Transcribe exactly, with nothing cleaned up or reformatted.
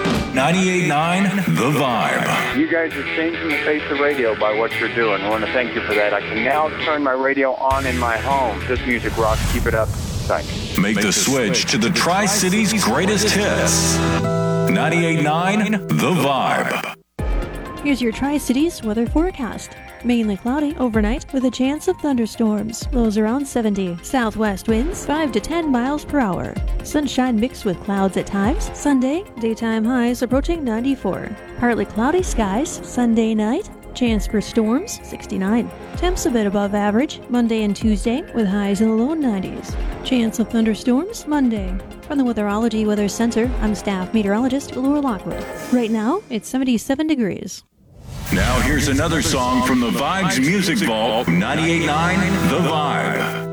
ninety-eight point nine The Vibe. You guys are changing the face of radio by what you're doing. I want to thank you for that. I can now turn my radio on in my home. This music rocks. Keep it up. Thanks. Make, Make the, the switch, switch to the Tri-Cities greatest hits. ninety-eight point nine The Vibe. Here's your Tri-Cities weather forecast. Mainly cloudy overnight with a chance of thunderstorms. Lows around seventy. Southwest winds five to ten miles per hour. Sunshine mixed with clouds at times. Sunday, daytime highs approaching ninety-four. Partly cloudy skies. Sunday night, chance for storms sixty-nine. Temps a bit above average Monday and Tuesday with highs in the low nineties. Chance of thunderstorms Monday. From the Weatherology Weather Center, I'm staff meteorologist Laura Lockwood. Right now, it's seventy-seven degrees. Now here's another song from the Vibes Music Vault, ninety-eight point nine The Vibe.